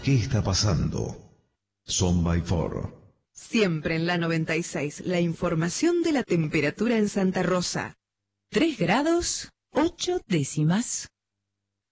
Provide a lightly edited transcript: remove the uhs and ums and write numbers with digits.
¿Qué está pasando? Son by Four. Siempre en la 96, la información de la temperatura en Santa Rosa. 3 grados, 8 décimas.